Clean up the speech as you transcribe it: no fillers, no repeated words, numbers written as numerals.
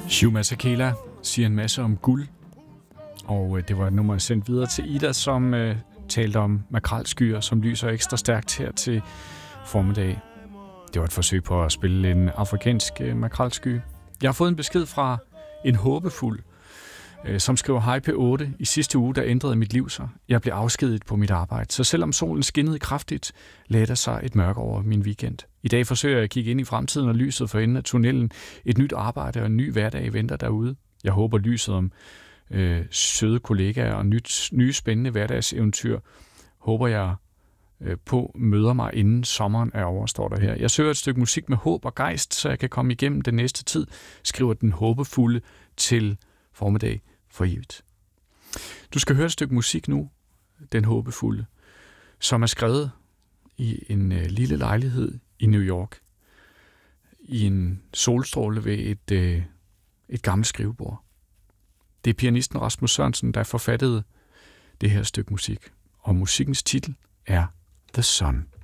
Hugh Masekela siger en masse om guld, og det var et nummer, jeg sendte videre til Ida, som talte om makrelskyer, som lyser ekstra stærkt her til formiddag. Det var et forsøg på at spille en afrikansk makrelsky. Jeg har fået en besked fra en håbefuld, som skriver: Hej P8, i sidste uge der ændrede mit liv sig. Jeg blev afskediget på mit arbejde, så selvom solen skinnede kraftigt, lagde der sig et mørke over min weekend. I dag forsøger jeg at kigge ind i fremtiden og lyset for enden af tunnelen. Et nyt arbejde og en ny hverdag venter derude. Jeg håber lyset om søde kollegaer og nye spændende hverdagseventyr håber jeg på møder mig inden sommeren er over, står der her. Jeg søger et stykke musik med håb og gejst, så jeg kan komme igennem den næste tid, skriver den håbefulde til formiddag for evigt. Du skal høre et stykke musik nu, den håbefulde, som er skrevet i en lille lejlighed i New York, i en solstråle ved et gammelt skrivebord. Det er pianisten Rasmus Sørensen, der forfattede det her stykke musik, og musikkens titel er The Sun.